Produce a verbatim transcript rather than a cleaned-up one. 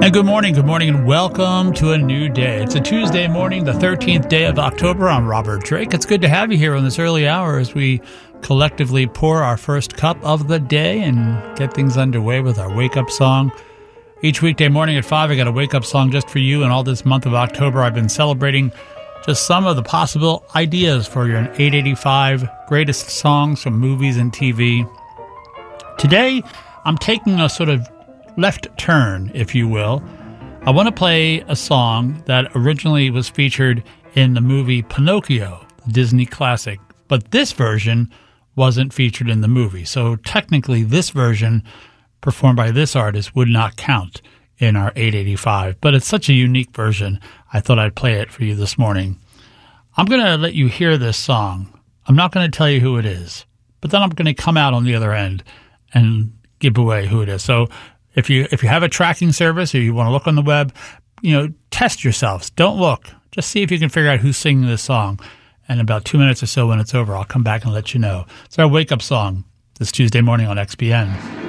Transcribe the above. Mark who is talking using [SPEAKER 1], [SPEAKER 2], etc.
[SPEAKER 1] And good morning, good morning, and welcome to a new day. It's a Tuesday morning, the thirteenth day of October. I'm Robert Drake. It's good to have you here on this early hour as we collectively pour our first cup of the day and get things underway with our wake-up song. Each weekday morning at five, I got a wake-up song just for you, and all this month of October, I've been celebrating just some of the possible ideas for your eight eighty-five greatest songs from movies and T V. Today, I'm taking a sort of left turn, if you will. I want to play a song that originally was featured in the movie Pinocchio, the Disney classic, but this version wasn't featured in the movie. So technically, this version performed by this artist would not count in our eight eighty-five, but it's such a unique version, I thought I'd play it for you this morning. I'm going to let you hear this song. I'm not going to tell you who it is, but then I'm going to come out on the other end and give away who it is. So If you if you have a tracking service or you want to look on the web, you know, test yourselves. Don't look. Just see if you can figure out who's singing this song. And in about two minutes or so when it's over, I'll come back and let you know. It's our wake-up song this Tuesday morning on X B N.